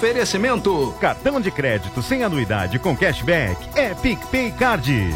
Oferecimento: cartão de crédito sem anuidade com cashback é PicPay Card.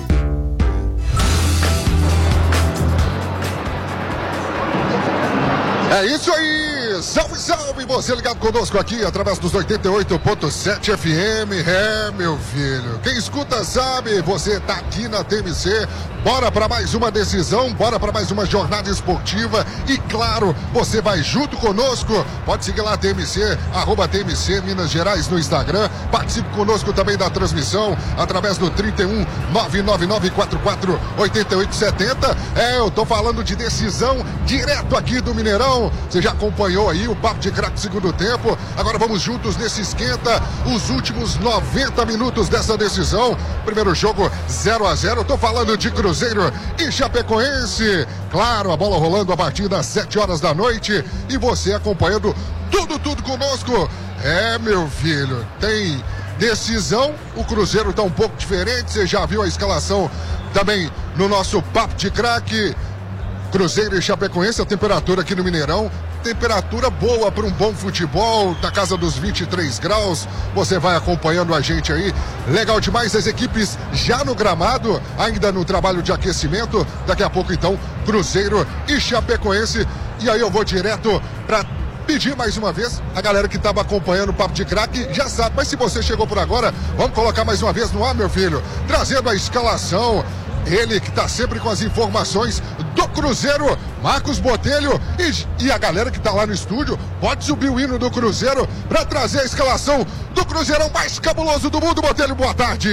É isso aí! Salve, salve! Você ligado conosco aqui através dos 88.7 FM. É, meu filho, quem escuta sabe, você tá aqui na TMC. Bora para mais uma decisão, bora para mais uma jornada esportiva e, claro, você vai junto conosco. Pode seguir lá a TMC, @TMC Minas Gerais no Instagram. Participe conosco também da transmissão através do 31 99944 8870. Eu tô falando de decisão direto aqui do Mineirão. Você já acompanhou aí o Papo de Craque segundo tempo. Agora vamos juntos nesse esquenta, os últimos 90 minutos dessa decisão. Primeiro jogo 0-0. Tô falando de Cruzeiro e Chapecoense. Claro, a bola rolando a partir das 7 horas da noite e você acompanhando tudo conosco. É, meu filho, tem decisão. O Cruzeiro tá um pouco diferente. Você já viu a escalação também no nosso Papo de Craque. Cruzeiro e Chapecoense, a temperatura aqui no Mineirão, temperatura boa para um bom futebol, na casa dos 23 graus, você vai acompanhando a gente aí, legal demais, as equipes já no gramado, ainda no trabalho de aquecimento, daqui a pouco então, Cruzeiro e Chapecoense, e aí eu vou direto para pedir mais uma vez, a galera que estava acompanhando o Papo de Craque já sabe, mas se você chegou por agora, vamos colocar mais uma vez no ar, meu filho, trazendo a escalação. Ele que está sempre com as informações do Cruzeiro, Marcos Botelho, e a galera que está lá no estúdio, pode subir o hino do Cruzeiro para trazer a escalação do Cruzeirão mais cabuloso do mundo. Botelho, boa tarde.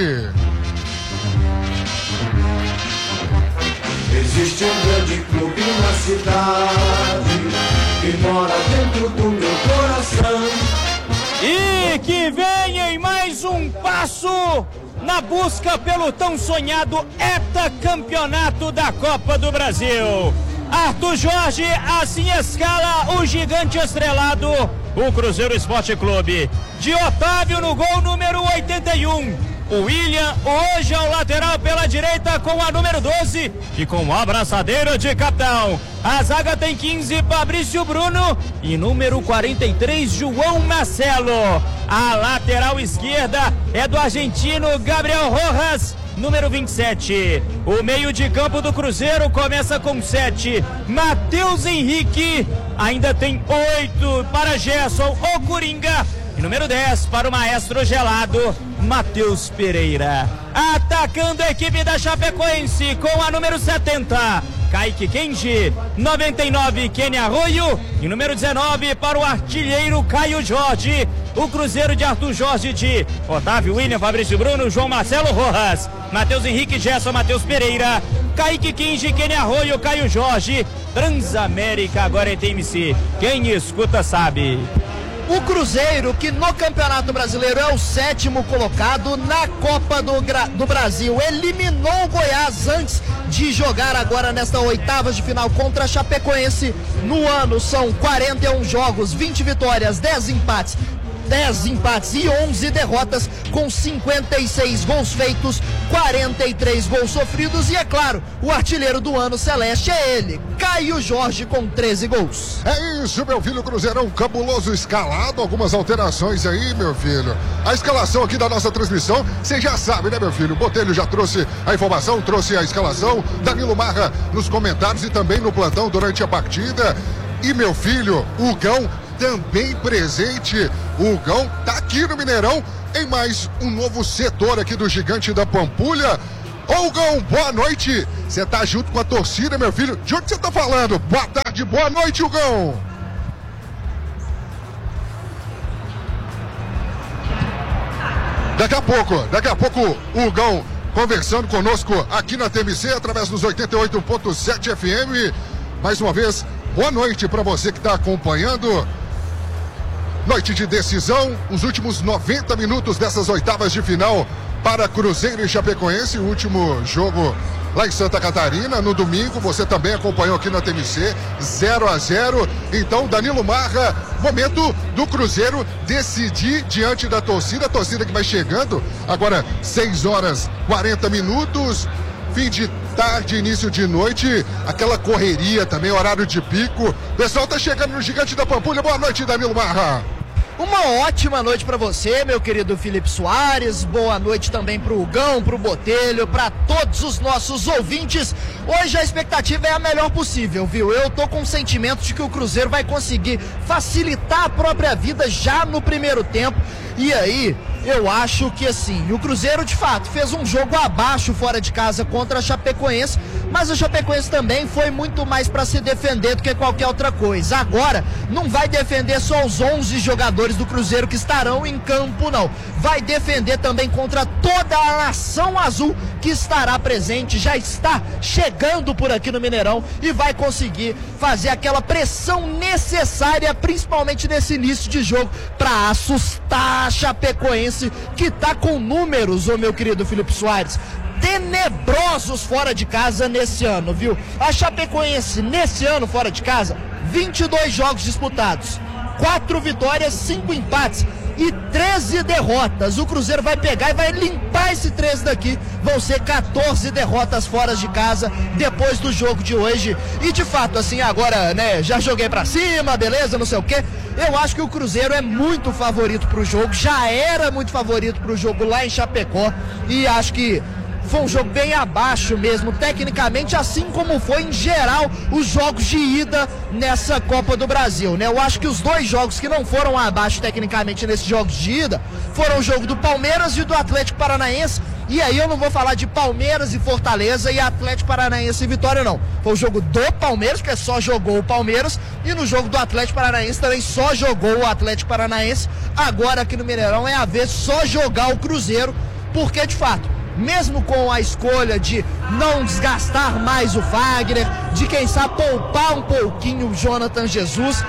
Existe um grande clube na cidade que mora dentro do meu coração e que vem em mais um passo na busca pelo tão sonhado heptacampeonato da Copa do Brasil. Arthur Jorge assim escala o gigante estrelado, o Cruzeiro Esporte Clube. De Otávio no gol número 81. O William hoje ao lateral pela direita com a número 12 e com a abraçadeira de capitão. A zaga tem 15, Fabrício Bruno e número 43, João Marcelo. A lateral esquerda é do argentino Gabriel Rojas, número 27. O meio de campo do Cruzeiro começa com 7, Matheus Henrique. Ainda tem 8 para Gerson, o Coringa. E número 10 para o maestro gelado, Matheus Pereira. Atacando a equipe da Chapecoense com a número 70, Kaique Kenji, 99, Kenny Arroio e número 19 para o artilheiro Caio Jorge. O Cruzeiro de Arthur Jorge de Otávio, William, Fabrício Bruno, João Marcelo Rojas, Matheus Henrique, Gerson, Matheus Pereira, Kaique Kenji, Kenny Arroio, Caio Jorge. Transamérica agora é TMC. Quem escuta sabe. O Cruzeiro, que no Campeonato Brasileiro é o 7º colocado, na Copa do Brasil eliminou o Goiás antes de jogar agora nesta oitavas de final contra a Chapecoense. No ano são 41 jogos, 20 vitórias, 10 empates e 11 derrotas, com 56 gols feitos, 43 gols sofridos e, é claro, o artilheiro do ano celeste é ele, Caio Jorge, com 13 gols. É isso, meu filho, Cruzeirão cabuloso escalado, algumas alterações aí, meu filho. A escalação aqui da nossa transmissão, você já sabe, né, meu filho? O Botelho já trouxe a informação, trouxe a escalação, Danilo Marra nos comentários e também no plantão durante a partida. E, meu filho, o Gão também presente. O Gão tá aqui no Mineirão em mais um novo setor aqui do Gigante da Pampulha. Ô Gão, boa noite. Você tá junto com a torcida, meu filho? De onde você tá falando? Boa tarde, boa noite, Gão. Daqui a pouco o Gão conversando conosco aqui na TMC através dos 88.7 FM. Mais uma vez, boa noite para você que está acompanhando. Noite de decisão, os últimos 90 minutos dessas oitavas de final para Cruzeiro e Chapecoense, o último jogo lá em Santa Catarina, no domingo, você também acompanhou aqui na TMC, 0-0. Então, Danilo Marra, momento do Cruzeiro decidir diante da torcida, a torcida que vai chegando, agora 6 horas 40 minutos, fim de tarde, início de noite, aquela correria também, horário de pico. O pessoal tá chegando no Gigante da Pampulha. Boa noite, Danilo Marra. Uma ótima noite para você, meu querido Felipe Soares. Boa noite também pro Hugão, pro Botelho, para todos os nossos ouvintes. Hoje a expectativa é a melhor possível, viu? Eu tô com o sentimento de que o Cruzeiro vai conseguir facilitar a própria vida já no primeiro tempo. E aí, eu acho que assim, o Cruzeiro de fato fez um jogo abaixo fora de casa contra a Chapecoense, mas a Chapecoense também foi muito mais para se defender do que qualquer outra coisa. Agora, não vai defender só os 11 jogadores do Cruzeiro que estarão em campo, não. Vai defender também contra toda a nação azul que estará presente, já está chegando por aqui no Mineirão e vai conseguir fazer aquela pressão necessária, principalmente nesse início de jogo, para assustar a Chapecoense, que tá com números, ô meu querido Felipe Soares, tenebrosos fora de casa nesse ano, viu? A Chapecoense nesse ano fora de casa, 22 jogos disputados, 4 vitórias, 5 empates e 13 derrotas. O Cruzeiro vai pegar e vai limpar esse 13 daqui. Vão ser 14 derrotas fora de casa depois do jogo de hoje. E de fato, assim, agora, né, já joguei pra cima, beleza, não sei o quê. Eu acho que o Cruzeiro é muito favorito pro jogo, já era muito favorito pro jogo lá em Chapecó. E acho que foi um jogo bem abaixo mesmo, tecnicamente, assim como foi em geral os jogos de ida nessa Copa do Brasil, né? Eu acho que os 2 jogos que não foram abaixo tecnicamente nesses jogos de ida foram o jogo do Palmeiras e do Atlético Paranaense. E aí eu não vou falar de Palmeiras e Fortaleza e Atlético Paranaense e Vitória, não. Foi o jogo do Palmeiras, que só jogou o Palmeiras, e no jogo do Atlético Paranaense também só jogou o Atlético Paranaense. Agora aqui no Mineirão é a vez só jogar o Cruzeiro, porque de fato, mesmo com a escolha de não desgastar mais o Fagner, de quem sabe poupar um pouquinho o Jonathan Jesus,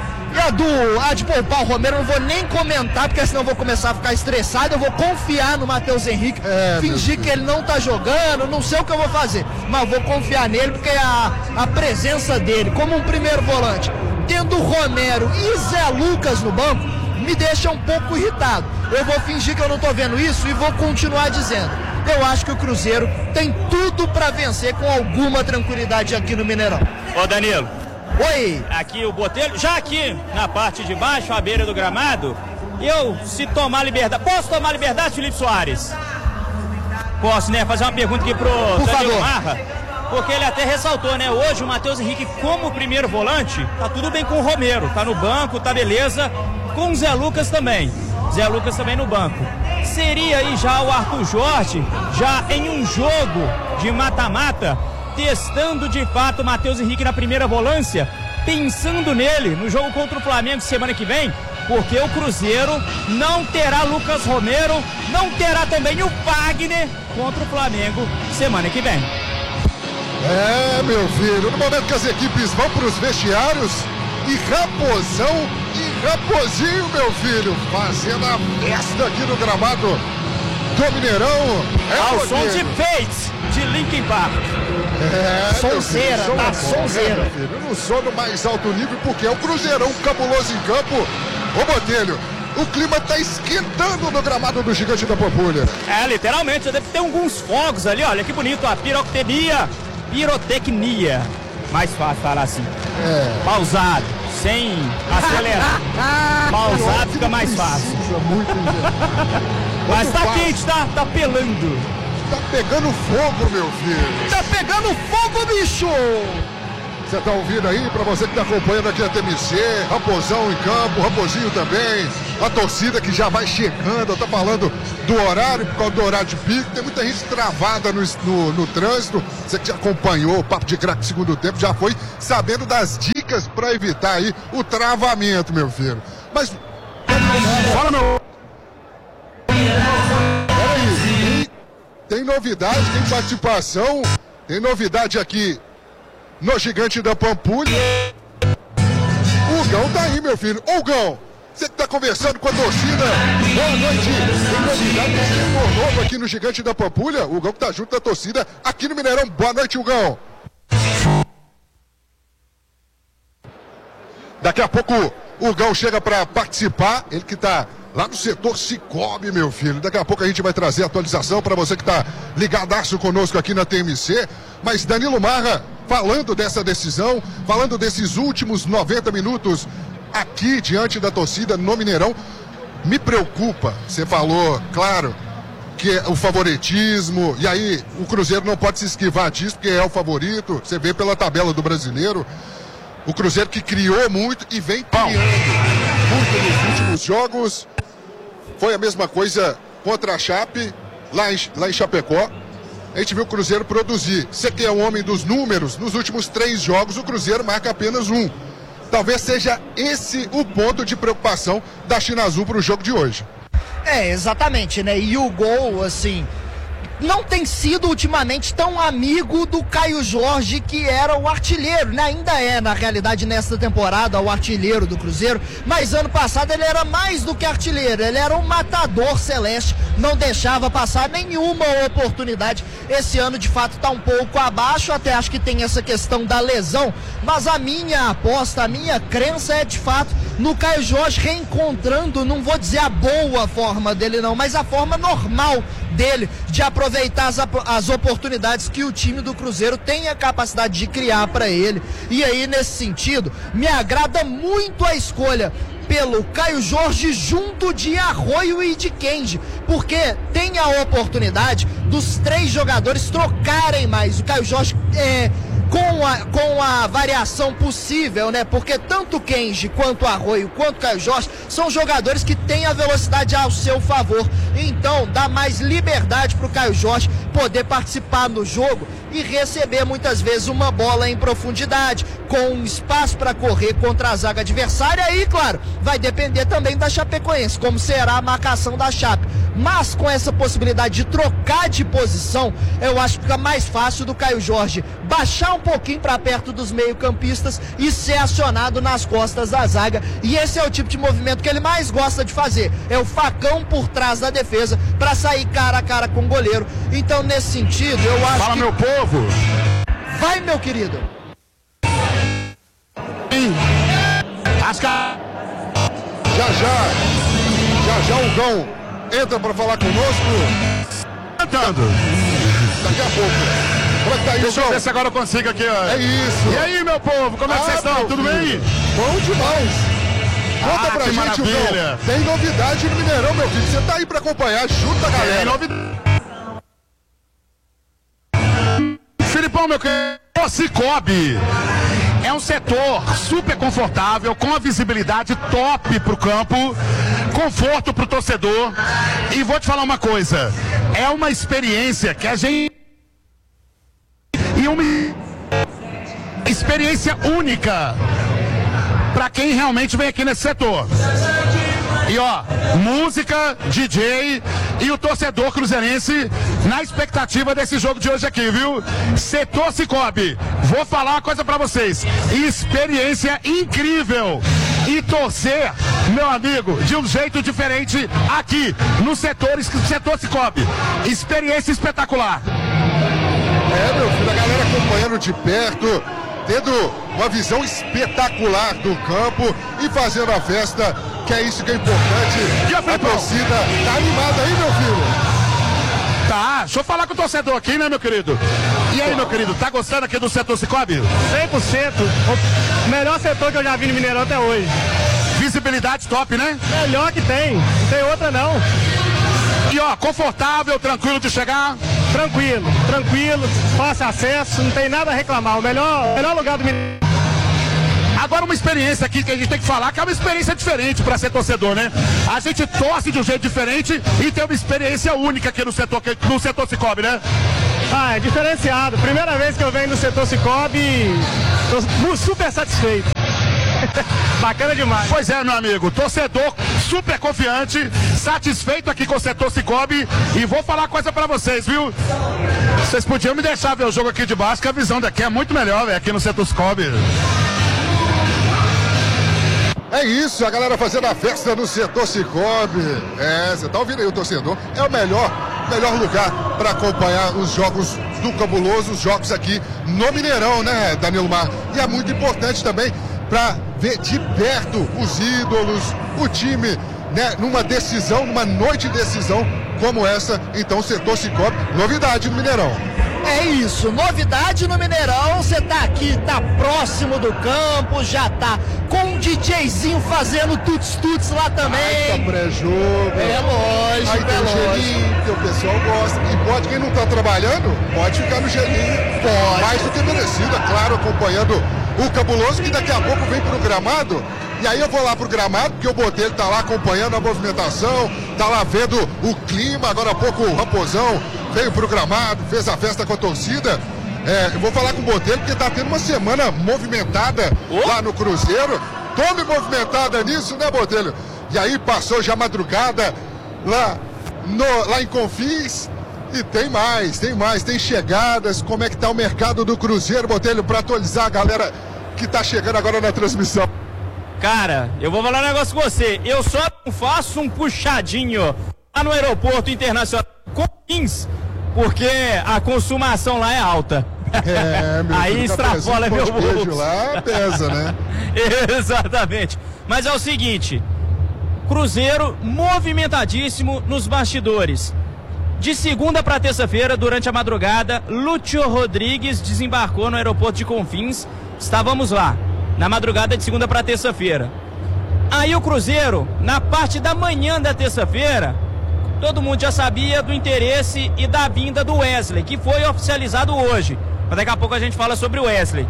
e a de poupar o Romero eu não vou nem comentar, porque senão eu vou começar a ficar estressado. Eu vou confiar no Matheus Henrique, fingir que ele não tá jogando, não sei o que eu vou fazer, mas vou confiar nele, porque a presença dele como um primeiro volante, tendo Romero e Zé Lucas no banco, me deixa um pouco irritado. Eu vou fingir que eu não tô vendo isso e vou continuar dizendo: eu acho que o Cruzeiro tem tudo para vencer com alguma tranquilidade aqui no Mineirão. Ô Danilo. Oi. Aqui o Botelho, já aqui na parte de baixo, à beira do gramado, se tomar liberdade, posso tomar liberdade, Felipe Soares? Posso, né? Fazer uma pergunta aqui pro Danilo Marra, porque ele até ressaltou, né? Hoje o Matheus Henrique como primeiro volante, tá tudo bem com o Romero, tá no banco, tá beleza, com o Zé Lucas também. Zé Lucas também no banco. Seria aí já o Arthur Jorge, já em um jogo de mata-mata, testando de fato o Matheus Henrique na primeira volância, pensando nele no jogo contra o Flamengo semana que vem, porque o Cruzeiro não terá Lucas Romero, não terá também o Wagner contra o Flamengo semana que vem. Meu filho, no momento que as equipes vão para os vestiários, e Raposão e Raposinho, meu filho, fazendo a festa aqui no gramado do Mineirão. Ao som de Fates, de Linkin Park. Sonzeira, tá sonzeira. No sono mais alto nível, porque é o Cruzeirão cabuloso em campo. Ô Botelho, o clima tá esquentando no gramado do Gigante da Pampulha. Literalmente, já deve ter alguns fogos ali, olha que bonito, a pirotecnia. Mais fácil falar assim. Pausado, sem acelerar. Pausado fica mais fácil. Mas tá quente, tá pelando. Tá pegando fogo, meu filho. Tá pegando fogo, bicho! Você tá ouvindo aí? Pra você que tá acompanhando aqui a TMC, Raposão em campo, Raposinho também, a torcida que já vai chegando, tá falando do horário, por causa do horário de pico, tem muita gente travada no trânsito. Você que já acompanhou o Papo de Craque segundo tempo, já foi sabendo das dicas pra evitar aí o travamento, meu filho. Mas... Fala, meu... Peraí, tem novidade, tem participação, tem novidade aqui no Gigante da Pampulha. O Gão tá aí, meu filho. Ô Gão, você que tá conversando com a torcida, boa noite. Tem novidade, você novo aqui no Gigante da Pampulha. O Gão que tá junto da torcida aqui no Mineirão. Boa noite, o Gão. Daqui a pouco o Gão chega para participar. Ele que tá lá no setor Cicobi, meu filho. Daqui a pouco a gente vai trazer atualização para você que tá ligadaço conosco aqui na TMC. Mas Danilo Marra, falando dessa decisão, falando desses últimos 90 minutos aqui diante da torcida no Mineirão. Me preocupa, você falou, claro, que é o favoritismo, e aí o Cruzeiro não pode se esquivar disso, porque é o favorito. Você vê pela tabela do Brasileiro, o Cruzeiro que criou muito e vem criando muito nos últimos jogos. Foi a mesma coisa contra a Chape, lá em Chapecó. A gente viu o Cruzeiro produzir. Você que é o homem dos números, nos últimos 3 jogos o Cruzeiro marca apenas 1. Talvez seja esse o ponto de preocupação da China Azul para o jogo de hoje. Exatamente, né? E o gol, assim, não tem sido ultimamente tão amigo do Caio Jorge, que era o artilheiro, né? Ainda é, na realidade, nesta temporada, o artilheiro do Cruzeiro, mas ano passado ele era mais do que artilheiro, ele era um matador celeste, não deixava passar nenhuma oportunidade. Esse ano, de fato, está um pouco abaixo, até acho que tem essa questão da lesão, mas a minha aposta, a minha crença é, de fato, no Caio Jorge reencontrando, não vou dizer a boa forma dele não, mas a forma normal dele de aproveitar as oportunidades que o time do Cruzeiro tem a capacidade de criar para ele. E aí, nesse sentido, me agrada muito a escolha pelo Caio Jorge junto de Arroio e de Kenji, porque tem a oportunidade dos 3 jogadores trocarem mais. O Caio Jorge com a variação possível, né? Porque tanto o Kenji quanto o Arroio quanto o Caio Jorge são jogadores que têm a velocidade ao seu favor. Então dá mais liberdade para o Caio Jorge poder participar no jogo e receber muitas vezes uma bola em profundidade, com espaço para correr contra a zaga adversária. E claro, vai depender também da Chapecoense, como será a marcação da Chape. Mas com essa possibilidade de trocar de posição, eu acho que fica mais fácil do Caio Jorge baixar um pouquinho para perto dos meio-campistas e ser acionado nas costas da zaga. E esse é o tipo de movimento que ele mais gosta de fazer, é o facão por trás da defesa para sair cara a cara com o goleiro. Então, nesse sentido, eu acho Fala, que... meu povo! Vai, meu querido! Já o Gão entra para falar conosco. Cantando. Daqui a pouco. Como é que tá aí, Deixa eu Gão? ver se agora eu consigo aqui, ó. É isso. E aí, meu povo, como é que vocês estão? Tudo bem? Bom demais. Conta pra que gente, maravilha. Gão. Tem novidade no Mineirão, meu filho. Você tá aí pra acompanhar, junto a galera. Tem novidade. Filipão, meu querido, o Cicobi é um setor super confortável, com a visibilidade top pro campo, conforto pro torcedor. E vou te falar uma coisa, é uma experiência que a gente... E uma experiência única para quem realmente vem aqui nesse setor. E ó, música, DJ e o torcedor cruzeirense na expectativa desse jogo de hoje aqui, viu? Setor Cicobi, vou falar uma coisa pra vocês, experiência incrível. E torcer, meu amigo, de um jeito diferente aqui no setor Cicobi. Experiência espetacular. É, meu filho, a galera acompanhando de perto, tendo uma visão espetacular do campo e fazendo a festa, que é isso que é importante. A torcida tá animada aí, meu filho? Tá, deixa eu falar com o torcedor aqui, né, meu querido? E aí, meu querido, tá gostando aqui do setor Cicobi? 100%. O melhor setor que eu já vi no Mineirão até hoje. Visibilidade top, né? Melhor que tem. Não tem outra, não. E ó, confortável, tranquilo de chegar? Tranquilo, fácil acesso, não tem nada a reclamar. O melhor lugar do Mineirão. Agora uma experiência aqui que a gente tem que falar, que é uma experiência diferente para ser torcedor, né? A gente torce de um jeito diferente e tem uma experiência única aqui no setor Cicobi, né? Ah, é diferenciado. Primeira vez que eu venho no setor Cicobi, tô super satisfeito. Bacana demais. Pois é, meu amigo, torcedor super confiante, satisfeito aqui com o setor Cicobi. E vou falar coisa pra vocês, viu? Vocês podiam me deixar ver o jogo aqui de baixo, que a visão daqui é muito melhor, velho, aqui no setor Cicobi. É isso, a galera fazendo a festa no setor Cicobi. É, você tá ouvindo aí o torcedor? É o melhor lugar para acompanhar os jogos do Cabuloso, os jogos aqui no Mineirão, né, Danilo Mar? E é muito importante também para ver de perto os ídolos, o time, né, numa decisão, numa noite de decisão como essa. Então, o setor Cicobi, novidade no Mineirão. É isso, novidade no Mineirão, você tá aqui, tá próximo do campo, já tá com um DJzinho fazendo tuts-tuts lá também. Tá pré-jogo. É lógico, aí tem o gelinho, que o pessoal gosta. E pode, quem não tá trabalhando, pode ficar no gelinho. Pode. Mais do que merecido, é claro, acompanhando o Cabuloso, que daqui a pouco vem pro gramado. E aí eu vou lá pro gramado, porque o Botelho tá lá acompanhando a movimentação, tá lá vendo o clima. Agora há pouco o Raposão veio pro gramado, fez a festa com a torcida. Eu vou falar com o Botelho, porque tá tendo uma semana movimentada lá no Cruzeiro. Tome movimentada nisso, né, Botelho? E aí passou já madrugada lá em Confins. E tem mais, tem chegadas. Como é que tá o mercado do Cruzeiro, Botelho, para atualizar a galera que tá chegando agora na transmissão? Cara, eu vou falar um negócio com você. Eu só não faço um puxadinho lá no aeroporto internacional Confins, porque a consumação lá é alta. Aí extrapola meu bolso. Lá pesa, né? Exatamente. Mas é o seguinte, Cruzeiro movimentadíssimo nos bastidores. De segunda para terça-feira, durante a madrugada, Lúcio Rodrigues desembarcou no aeroporto de Confins. Estávamos lá, na madrugada de segunda para terça-feira. Aí o Cruzeiro, na parte da manhã da terça-feira, todo mundo já sabia do interesse e da vinda do Wesley, que foi oficializado hoje. Mas daqui a pouco a gente fala sobre o Wesley.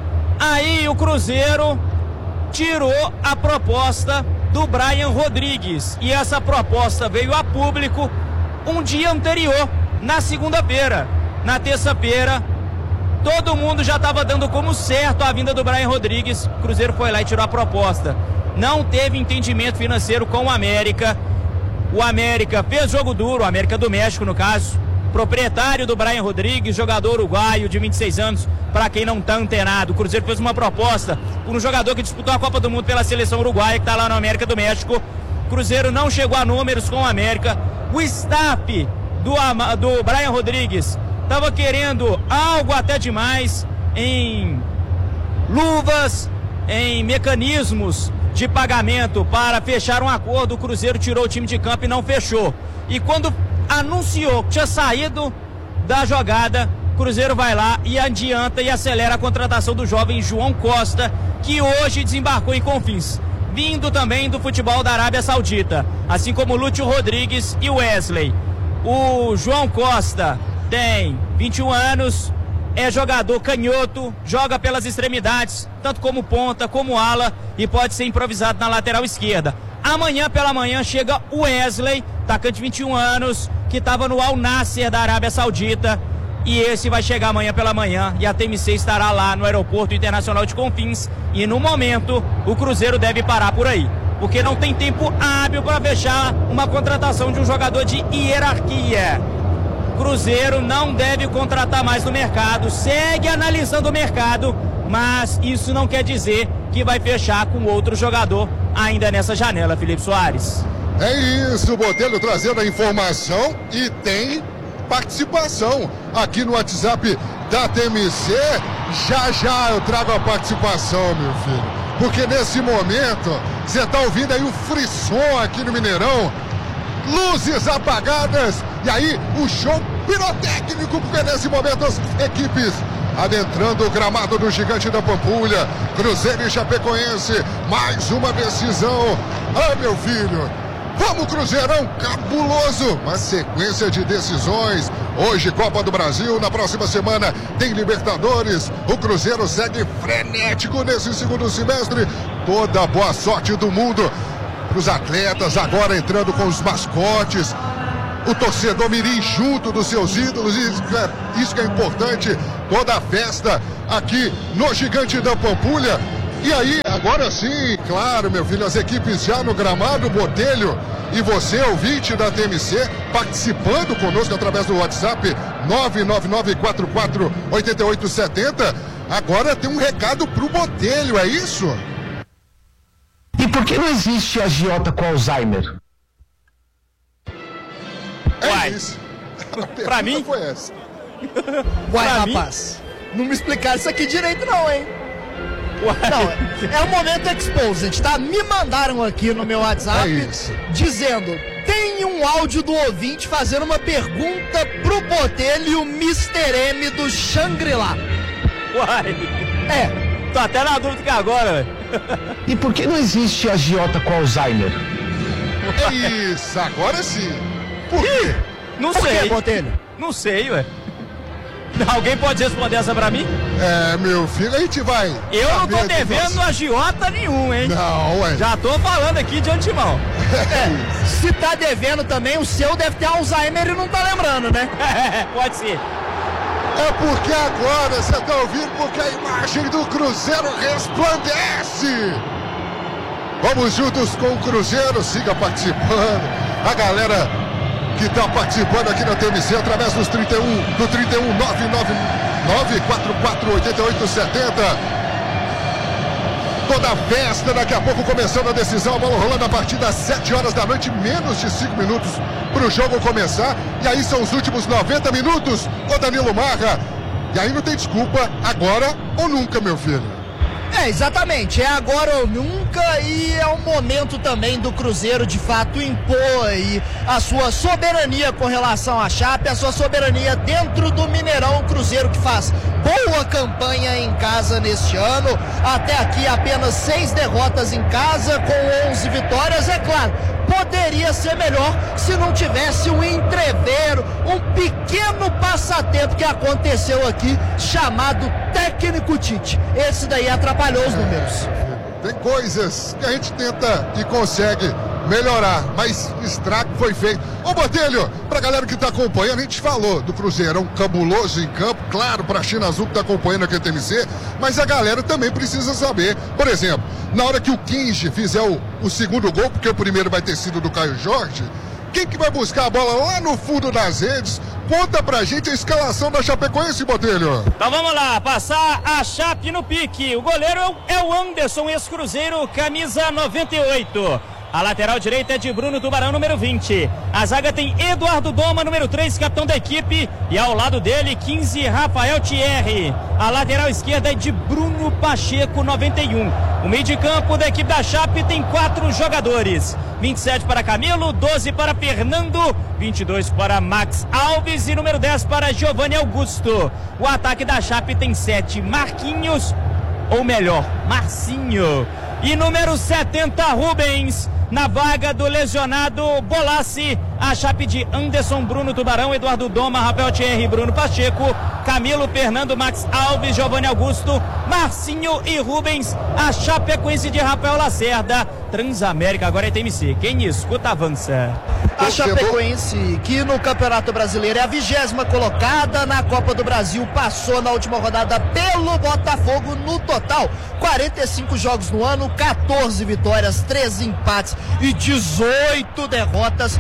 Aí o Cruzeiro tirou a proposta do Brian Rodrigues. E essa proposta veio a público um dia anterior, na segunda-feira. Na terça-feira, todo mundo já estava dando como certo a vinda do Brian Rodrigues. O Cruzeiro foi lá e tirou a proposta. Não teve entendimento financeiro com o América. O América fez jogo duro, o América do México no caso. Proprietário do Brian Rodrigues, jogador uruguaio de 26 anos, para quem não tá antenado. O Cruzeiro fez uma proposta por um jogador que disputou a Copa do Mundo pela seleção uruguaia, que tá lá no América do México. O Cruzeiro não chegou a números com o América. O staff do Brian Rodrigues estava querendo algo até demais em luvas, em mecanismos de pagamento para fechar um acordo. O Cruzeiro tirou o time de campo e não fechou. E quando anunciou que tinha saído da jogada, o Cruzeiro vai lá e adianta e acelera a contratação do jovem João Costa, que hoje desembarcou em Confins, vindo também do futebol da Arábia Saudita, assim como o Lúcio Rodrigues e o Wesley. O João Costa tem 21 anos, é jogador canhoto, joga pelas extremidades, tanto como ponta, como ala, e pode ser improvisado na lateral esquerda. Amanhã pela manhã chega o Wesley, atacante de 21 anos, que estava no Al Nassr da Arábia Saudita, e esse vai chegar amanhã pela manhã, e a TMC estará lá no Aeroporto Internacional de Confins, e no momento o Cruzeiro deve parar por aí, porque não tem tempo hábil para fechar uma contratação de um jogador de hierarquia. Cruzeiro não deve contratar mais no mercado, segue analisando o mercado, mas isso não quer dizer que vai fechar com outro jogador ainda nessa janela, Felipe Soares. É isso, Botelho trazendo a informação, e tem participação aqui no WhatsApp da TMC. Já eu trago a participação, meu filho, porque nesse momento você tá ouvindo aí o frisson aqui no Mineirão, luzes apagadas, e aí o show pirotécnico, porque nesse momento as equipes adentrando o gramado do Gigante da Pampulha, Cruzeiro e Chapecoense, mais uma decisão. Ah, meu filho, vamos Cruzeirão, cabuloso, uma sequência de decisões. Hoje Copa do Brasil, na próxima semana tem Libertadores. O Cruzeiro segue frenético nesse segundo semestre. Toda a boa sorte do mundo para os atletas, agora entrando com os mascotes, o torcedor mirim junto dos seus ídolos, isso que é importante, toda a festa aqui no Gigante da Pampulha. E aí, agora sim, claro, meu filho, as equipes já no gramado, Botelho, e você, ouvinte da TMC, participando conosco através do WhatsApp 999448870. Agora tem um recado pro Botelho, é isso? E por que não existe agiota com Alzheimer? É isso. Pra mim? Foi essa. Uai, Pra rapaz, não me explicaram isso aqui direito não, hein? Não, é o momento Exposed, tá? Me mandaram aqui no meu WhatsApp dizendo: tem um um áudio do ouvinte fazendo uma pergunta pro Botelho, o Mr. M do Shangri-La. Uai. Tô até na dúvida que agora, velho. E por que não existe agiota com Alzheimer? É isso, agora sim. Por quê? Não Por sei. que, Botelho? Não sei, ué. Alguém pode responder essa pra mim? É, meu filho, a gente vai. Eu não tô saber de devendo você. agiota nenhum, hein? Não, ué. Já tô falando aqui de antemão. Se tá devendo também, o seu deve ter Alzheimer e não tá lembrando, né? Pode ser. É porque agora você tá ouvindo, porque a imagem do Cruzeiro resplandece. Vamos juntos com o Cruzeiro, siga participando. A galera que tá participando aqui na TMC através dos 31 999448870. Toda a festa, daqui a pouco começando a decisão, a bola rolando a partir das 7 horas da noite, menos de 5 minutos para o jogo começar. E aí são os últimos 90 minutos, ô Danilo Marra. E aí não tem desculpa, agora ou nunca, meu filho. É, exatamente, é agora ou nunca, e é o momento também do Cruzeiro de fato impor aí a sua soberania com relação à Chape, a sua soberania dentro do Mineirão. O Cruzeiro que faz boa campanha em casa neste ano, até aqui apenas 6 derrotas em casa com 11 vitórias, é claro. Poderia ser melhor se não tivesse um entrevero, um pequeno passatempo que aconteceu aqui, chamado técnico Tite. Esse daí atrapalhou os números. Tem coisas que a gente tenta e consegue melhorar, mas estrago foi feito. Ô Botelho, pra galera que tá acompanhando, a gente falou do Cruzeirão cabuloso em campo, claro, pra China Azul que tá acompanhando aqui a TMC, mas a galera também precisa saber, por exemplo, na hora que o Kinji fizer o segundo gol, porque o primeiro vai ter sido do Caio Jorge, quem que vai buscar a bola lá no fundo das redes? Conta pra gente a escalação da Chapecoense, Botelho. Então vamos lá, passar a Chape no pique. O goleiro é o Anderson, ex-Cruzeiro, camisa 98. A lateral direita é de Bruno Tubarão, número 20. A zaga tem Eduardo Doma, número 3, capitão da equipe. E ao lado dele, 15, Rafael Thierry. A lateral esquerda é de Bruno Pacheco, 91. O meio de campo da equipe da Chape tem 4 jogadores. 27 para Camilo, 12 para Fernando, 22 para Max Alves e número 10 para Giovanni Augusto. O ataque da Chape tem 7, Marquinhos, ou melhor, Marcinho. E número 70, Rubens. Na vaga do lesionado Bolassi, a Chape de Anderson, Bruno Tubarão, Eduardo Doma, Rafael Thierry, Bruno Pacheco, Camilo, Fernando, Max Alves, Giovanni Augusto, Marcinho e Rubens. A Chapecoense de Rafael Lacerda. Transamérica agora é TMC. Quem escuta avança. A Chapecoense, que no Campeonato Brasileiro é a 20ª colocada, na Copa do Brasil passou na última rodada pelo Botafogo. No total, 45 jogos no ano, 14 vitórias, 13 empates e 18 derrotas,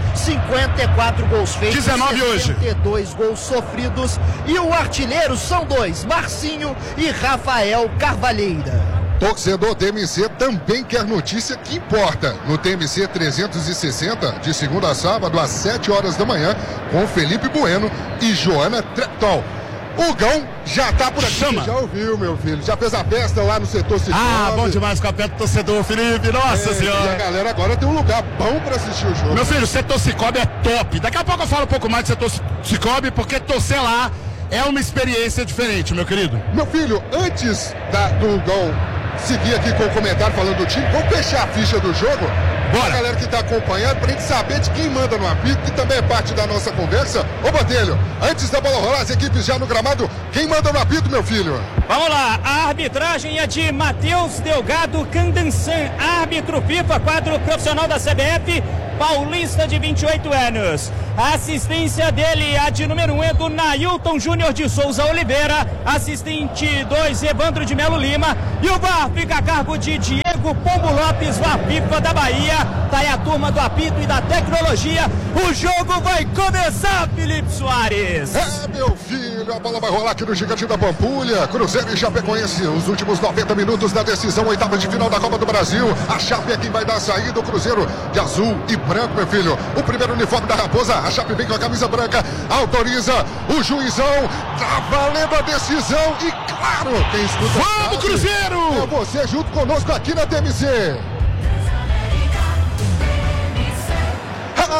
54 gols feitos, 19 hoje. 72 gols sofridos. E o artilheiro são 2, Marcinho e Rafael Carvalheira. Torcedor TMC também quer notícia que importa. No TMC 360, de segunda a sábado, às 7 horas da manhã, com Felipe Bueno e Joana Treptol. O Gão já tá por aqui. Chama. Já ouviu, meu filho. Já fez a festa lá no setor Cicobi. Ah, bom demais com a pé do torcedor, Felipe. Nossa E a senhora. galera agora tem um lugar bom pra assistir o jogo. Meu filho, o setor Cicobi é top. Daqui a pouco eu falo um pouco mais do setor Cicobi, porque torcer lá é uma experiência diferente, meu querido. Meu filho, antes do Gão seguir aqui com o comentário falando do time, vamos fechar a ficha do jogo. Bora. A galera que tá acompanhando, pra gente saber de quem manda no apito, que também é parte da nossa conversa. Ô Botelho, antes da bola rolar, as equipes já no gramado, quem manda no apito, meu filho? Vamos lá, a arbitragem é de Matheus Delgado Candansan, árbitro FIFA, quadro profissional da CBF, paulista de 28 anos. A assistência dele, a de número 1, é do Nailton Júnior de Souza Oliveira, assistente 2, Evandro de Melo Lima, e o VAR fica a cargo de Diego Pombo Lopes, VAR FIFA da Bahia. Tá aí a turma do apito e da tecnologia. O jogo vai começar, Felipe Soares. É, meu filho, a bola vai rolar aqui no Gigante da Pampulha. Cruzeiro e Chapecoense, os últimos 90 minutos da decisão, oitava de final da Copa do Brasil. A Chape é quem vai dar a saída, o Cruzeiro de azul e branco, meu filho. O primeiro uniforme da Raposa, a Chape vem com a camisa branca, autoriza o juizão, tá valendo a decisão e claro, quem escuta... Vamos, Cruzeiro! É você junto conosco aqui na TMC. Ah,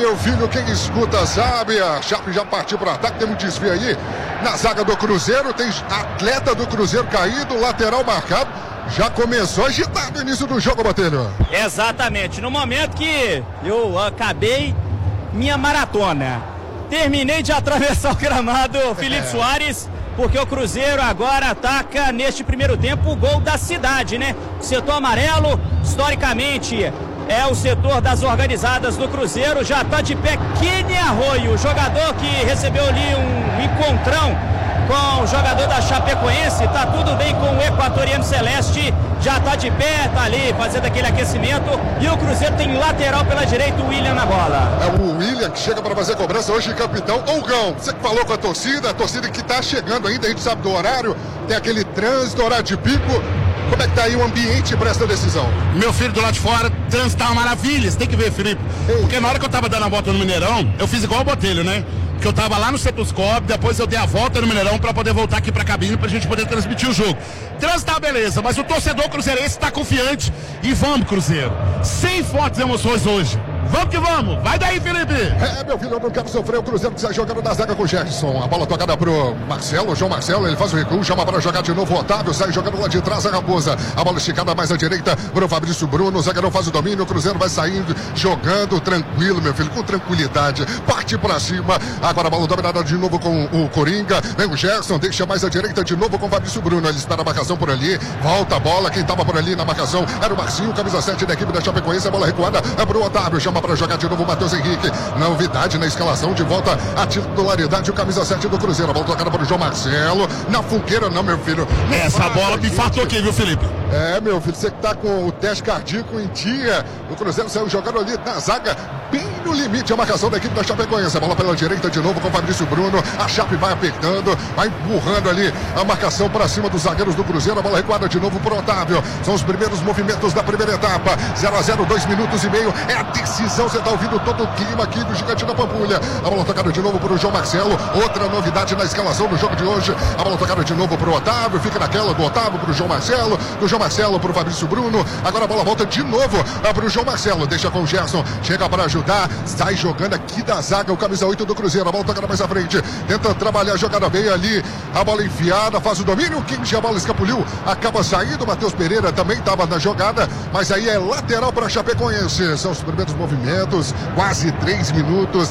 meu filho, quem escuta sabe. A Chape já partiu para o ataque, tem um desvio aí na zaga do Cruzeiro, tem atleta do Cruzeiro caído, lateral marcado. Já começou agitado o início do jogo, Botelho. Exatamente, no momento que eu acabei minha maratona, terminei de atravessar o gramado, Felipe Soares, porque o Cruzeiro agora ataca neste primeiro tempo o gol da cidade, né? O setor amarelo, historicamente, é o setor das organizadas do Cruzeiro. Já está de pé Kenny Arroio, jogador que recebeu ali um encontrão com o jogador da Chapecoense. Tá tudo bem com o equatoriano Celeste, já tá de pé, tá ali fazendo aquele aquecimento. E o Cruzeiro tem lateral pela direita, o William na bola. É o William que chega para fazer a cobrança hoje, capitão. Olgão, você que falou com a torcida que tá chegando ainda, a gente sabe do horário, tem aquele trânsito, horário de pico. Como é que tá aí o ambiente para essa decisão? Meu filho do lado de fora, trânsito tá uma maravilha, você tem que ver, Felipe. Porque na hora que eu tava dando a volta no Mineirão, eu fiz igual o Botelho, né? Que eu tava lá no Cetoscope, depois eu dei a volta no Mineirão pra poder voltar aqui pra cabine pra gente poder transmitir o jogo. Trânsito tá beleza, mas o torcedor cruzeirense tá confiante e vamos, Cruzeiro. Sem fortes emoções hoje. Vamos que vamos, vai daí, Felipe. Meu filho, eu não quero sofrer. O Cruzeiro que sai jogando na zaga com o Gerson. A bola tocada pro Marcelo, João Marcelo, ele faz o recuo, chama para jogar de novo o Otávio, sai jogando lá de trás a Raposa. A bola esticada mais à direita pro Fabrício Bruno, o zagueirão faz o domínio, o Cruzeiro vai saindo, jogando tranquilo, meu filho, com tranquilidade, parte pra cima. Agora a bola dominada de novo com o Coringa, vem o Gerson, deixa mais à direita de novo com o Fabrício Bruno, ele espera a marcação por ali, volta a bola, quem tava por ali na marcação era o Marcinho, camisa 7 da equipe da Chapecoense, a bola recuada é pro Otávio, chama para jogar de novo o Matheus Henrique, novidade na escalação, de volta a titularidade, o camisa 7 do Cruzeiro, a bola tocada para o João Marcelo, na fogueira não, meu filho. Não essa bola me infartou aqui, viu, Felipe? Meu filho, você que tá com o teste cardíaco em dia, o Cruzeiro saiu jogando ali na zaga, bem no limite a marcação da equipe da Chapecoense, a bola pela direita de novo com o Fabrício Bruno, a Chape vai apertando, vai empurrando ali a marcação para cima dos zagueiros do Cruzeiro, a bola recuada de novo pro Otávio, são os primeiros movimentos da primeira etapa, 0-0, 2 minutos e meio, é a decisão, você tá ouvindo todo o clima aqui do Gigante da Pampulha, a bola tocada de novo pro João Marcelo, outra novidade na escalação do jogo de hoje, a bola tocada de novo pro Otávio, fica naquela do Otávio pro João Marcelo, do João Marcelo pro Fabrício Bruno, agora a bola volta de novo pro João Marcelo, deixa com o Gerson, chega para ajudar, sai jogando aqui da zaga, o camisa 8 do Cruzeiro, a bola tocada mais à frente, tenta trabalhar a jogada bem ali, a bola enfiada, faz o domínio, o King, a bola escapuliu, acaba saindo, o Matheus Pereira também estava na jogada, mas aí é lateral para Chapecoense, são os primeiros movimentos, quase 3 minutos,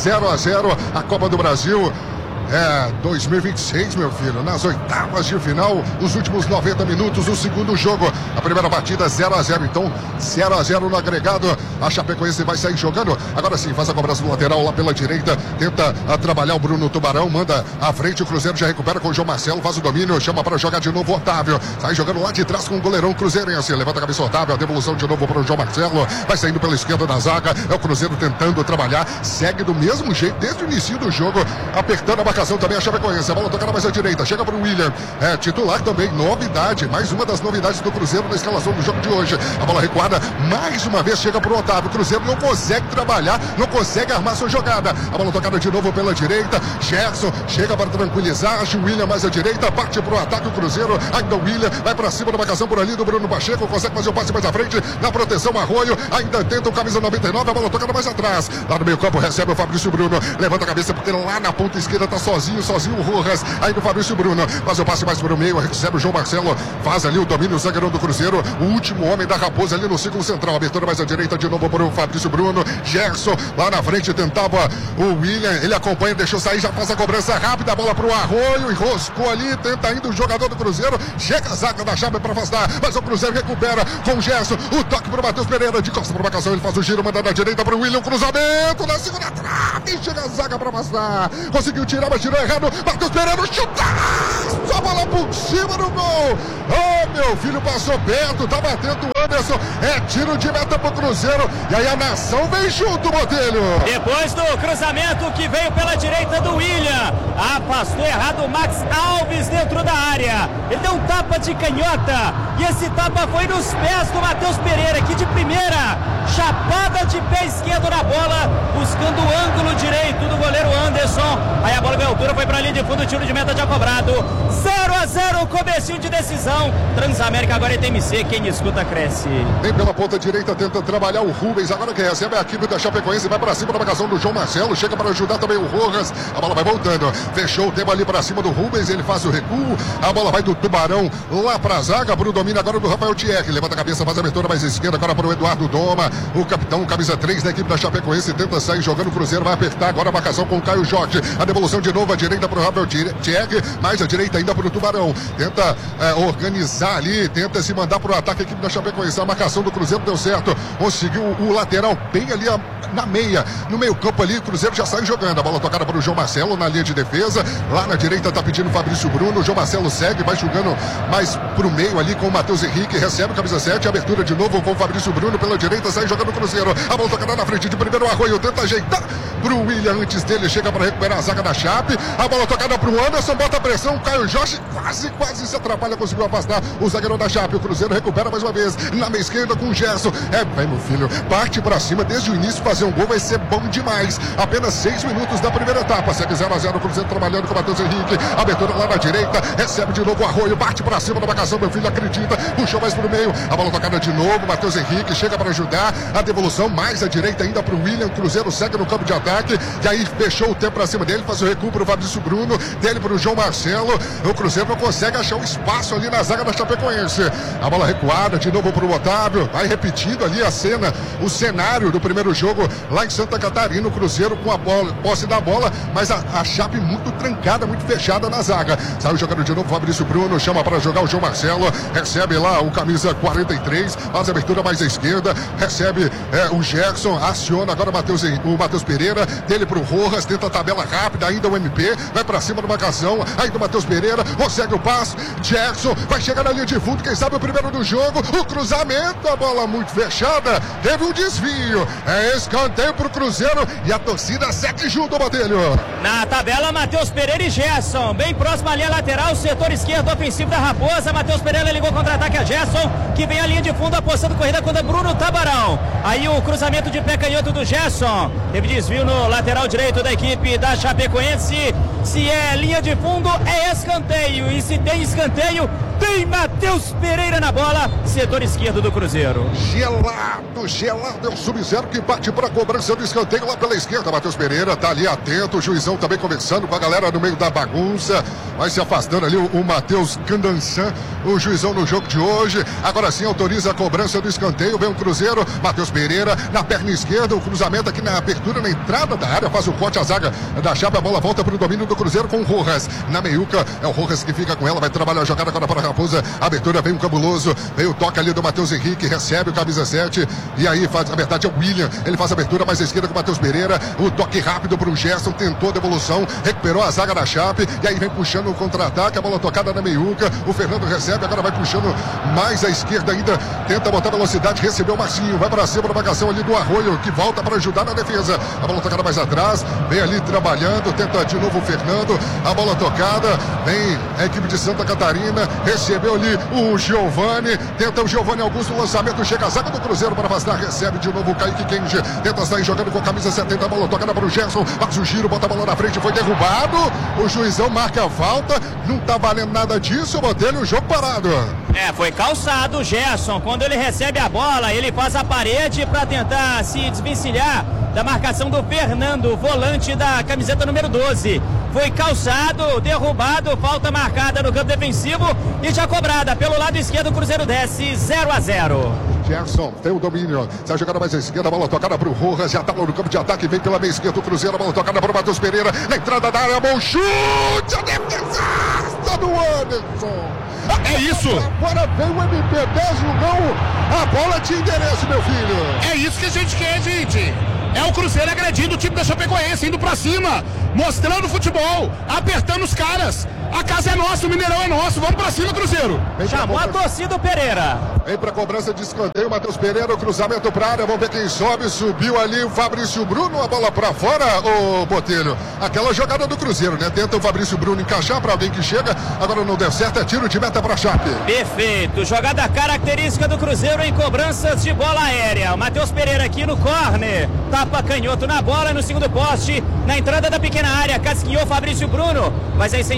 0-0, a Copa do Brasil. 2026, meu filho, nas oitavas de final, os últimos 90 minutos do segundo jogo, a primeira partida 0-0, então 0-0 no agregado, a Chapecoense vai sair jogando, agora sim, faz a cobrança do lateral lá pela direita, tenta trabalhar o Bruno Tubarão, manda à frente, o Cruzeiro já recupera com o João Marcelo, faz o domínio, chama para jogar de novo o Otávio, sai jogando lá de trás com o goleirão cruzeirense, levanta a cabeça o Otávio, a devolução de novo para o João Marcelo, vai saindo pela esquerda da zaga, é o Cruzeiro tentando trabalhar, segue do mesmo jeito desde o início do jogo, apertando a marcação também a Chapecoense, a bola tocada mais à direita, chega para o William, titular também, novidade, mais uma das novidades do Cruzeiro na escalação do jogo de hoje, a bola recuada, mais uma vez chega para o Otávio, o Cruzeiro não consegue trabalhar, não consegue armar sua jogada, a bola tocada de novo pela direita, Gerson chega para tranquilizar, acha o William mais à direita, parte para o ataque, o Cruzeiro, ainda o William, vai para cima da marcação por ali do Bruno Pacheco, consegue fazer o passe mais à frente, na proteção Arroio, ainda tenta o camisa 99, a bola tocada mais atrás, lá no meio campo recebe o Fabrício Bruno, levanta a cabeça porque lá na ponta esquerda está sozinho o Rojas, aí do Fabrício Bruno, faz o passe mais para o meio, recebe o João Marcelo, faz ali o domínio, o zagueirão do Cruzeiro, o último homem da Raposa ali no círculo central, abertura mais à direita de novo para o Fabrício Bruno, Gerson, lá na frente tentava o William, ele acompanha, deixou sair, já faz a cobrança rápida, a bola para o Arroio, enroscou ali, tenta ainda o jogador do Cruzeiro, chega a zaga da Chape para afastar, mas o Cruzeiro recupera com o Gerson, o toque para o Matheus Pereira, de costa para marcação, ele faz o giro, manda na direita para o William, cruzamento na segunda trave, chega a zaga para afastar, conseguiu tirar, mas tirou errado, Matheus Pereira chutaço, a bola por cima do gol, meu filho, passou perto, tá batendo o Anderson, tiro de meta pro Cruzeiro, e aí a nação vem junto, Botelho. Depois do cruzamento que veio pela direita do William, afastou errado o Max Alves dentro da área, ele deu um tapa de canhota, e esse tapa foi nos pés do Matheus Pereira, que de primeira, chapada de pé esquerdo na bola, buscando o ângulo direito do goleiro Anderson, aí a bola veio à altura, foi pra linha de fundo, o tiro de meta já cobrado, 0-0 0x0, comecinho de decisão. Transamérica agora é TMC, quem escuta cresce. Vem pela ponta direita, tenta trabalhar o Rubens, agora quem recebe é a equipe da Chapecoense, vai para cima da marcação do João Marcelo, chega para ajudar também o Rojas, a bola vai voltando, fechou o tempo ali para cima do Rubens, ele faz o recuo, a bola vai do Tubarão lá para a zaga, para o domínio agora do Rafael Thierry, levanta a cabeça, faz a abertura mais esquerda, agora para o Eduardo Doma, o capitão, camisa 3 da equipe da Chapecoense, tenta sair jogando o Cruzeiro, vai apertar agora a marcação com o Caio Jorge, a devolução de novo à direita para o Rafael Thierry, mais à direita ainda para o Tubarão, tenta organizar ali, tenta se mandar para o ataque a equipe da Chapecoense, a marcação do Cruzeiro deu certo, conseguiu o lateral bem ali na meia, no meio campo ali, o Cruzeiro já sai jogando, a bola tocada para o João Marcelo na linha de defesa, lá na direita tá pedindo o Fabrício Bruno, o João Marcelo segue, vai jogando mais pro meio ali com o Matheus Henrique, recebe o camisa 7, abertura de novo com o Fabrício Bruno pela direita, sai jogando o Cruzeiro, a bola tocada na frente de primeiro, o Arroio tenta ajeitar pro William, antes dele chega para recuperar a zaga da Chape, a bola tocada pro Anderson, bota a pressão, Caio Jorge quase se atrapalha, conseguiu afastar o zagueiro da Chape, o Cruzeiro recupera mais uma vez, na meia esquerda com o Gerson, vai meu filho, parte pra cima desde o início, fazer um gol vai ser bom demais, apenas 6 minutos da primeira etapa, segue 0x0, o Cruzeiro trabalhando com o Matheus Henrique, abertura lá na direita, recebe de novo o Arroio, parte pra cima da marcação, meu filho acredita, puxou mais pro meio, a bola tocada de novo, Matheus Henrique chega para ajudar, a devolução mais à direita ainda pro William, o Cruzeiro segue no campo de ataque, e aí fechou o tempo pra cima dele, faz o recuo pro Fabrício Bruno, dele pro João Marcelo, o Cruzeiro não consegue achar um espaço ali na zaga da Chapecoense, a bola recuada de novo pro Otávio, vai repetindo ali a cena, o cenário do primeiro jogo lá em Santa Catarina, o Cruzeiro com a bola, posse da bola, mas a Chape muito trancada, muito fechada na zaga, saiu jogando de novo o Fabrício Bruno, chama para jogar o João Marcelo, recebe lá o camisa 43, faz a abertura mais à esquerda, recebe o Gerson, aciona agora o Matheus Pereira, dele pro Rojas, tenta a tabela rápida, ainda o MP, vai para cima da marcação, ainda o Matheus Pereira, consegue o passe, Gerson vai chegar na linha de fundo, quem sabe o primeiro do jogo, o cruzamento, a bola muito fechada, teve um desvio, escanteio pro Cruzeiro e a torcida segue junto, Botelho. Na tabela, Matheus Pereira e Gerson, bem próximo à linha lateral, setor esquerdo ofensivo da Raposa, Matheus Pereira ligou contra-ataque a Gerson, que vem a linha de fundo apostando corrida contra Bruno Tabarão, aí o cruzamento de pé canhoto do Gerson, teve desvio no lateral direito da equipe da Chapecoense, se é linha de fundo é escanteio, e se tem escanteio tem Matheus Pereira na bola, setor esquerdo do Cruzeiro. Gelado é o Sub-0 que parte para a cobrança do escanteio lá pela esquerda. Matheus Pereira tá ali atento, o juizão também conversando com a galera no meio da bagunça, vai se afastando ali o Matheus Candançan, o juizão no jogo de hoje. Agora sim autoriza a cobrança do escanteio, vem o Cruzeiro, Matheus Pereira na perna esquerda, o cruzamento aqui na abertura, na entrada da área, faz o corte, a zaga da Chape, a bola volta para o domínio do Cruzeiro com o Rojas, na meiuca, é o Rojas que fica com ela, vai trabalhar a jogada agora para a Raposa, abertura, vem o Cabuloso, vem o toque ali do Matheus Henrique, recebe o camisa 7, e aí faz, a verdade é o William, ele faz a abertura mais à esquerda com o Matheus Pereira, o toque rápido para o Gerson, tentou a devolução, recuperou a zaga da Chape, e aí vem puxando o contra-ataque, a bola tocada na meiuca, o Fernando recebe, agora vai puxando mais à esquerda ainda, tenta botar velocidade, recebeu o Marcinho, vai para cima da marcação ali do Arroio, que volta para ajudar na defesa, a bola tocada mais atrás, vem ali trabalhando, tenta de novo o Fernando, a bola tocada, vem a equipe de Santa Catarina, recebeu ali o Giovani, tenta o Giovani Augusto, o lançamento, chega a zaga do Cruzeiro para afastar, recebe de novo o Kaique Kenji, tenta sair jogando com a camisa 70, a bola tocada para o Gerson, faz o giro, bota a bola na frente, foi derrubado, o juizão marca a falta, não tá valendo nada disso, Botelho, o jogo parado. Foi calçado o Gerson, quando ele recebe a bola, ele faz a parede para tentar se desvencilhar da marcação do Fernando, volante da camiseta número 12. Foi calçado, derrubado, falta marcada no campo defensivo e já cobrada pelo lado esquerdo, o Cruzeiro desce 0x0. Gerson tem o domínio, sai jogada mais à esquerda, a bola tocada para o Rojas, já tá no campo de ataque, vem pela meia esquerda o Cruzeiro, a bola tocada para o Matheus Pereira, na entrada da área, bom chute, a defesa do Anderson. É isso. Agora vem o MP10 no gol, a bola tinha endereço, meu filho. É isso que a gente quer, gente. É o Cruzeiro agredindo o time da Chapecoense, indo pra cima, mostrando o futebol, apertando os caras. A casa é nossa, o Mineirão é nosso, vamos pra cima, Cruzeiro. Chamou a torcida, o Pereira. Vem pra cobrança de escanteio, Matheus Pereira, o cruzamento pra área, vamos ver quem sobe, subiu ali o Fabrício Bruno, a bola pra fora, ô Botelho. Aquela jogada do Cruzeiro, né? Tenta o Fabrício Bruno encaixar pra alguém que chega, agora não deu certo, é tiro de meta pra Chape. Perfeito, jogada característica do Cruzeiro em cobranças de bola aérea. O Matheus Pereira aqui no córner, tapa canhoto na bola no segundo poste, na entrada da pequena área, casquinhou Fabrício Bruno, mas aí sem direção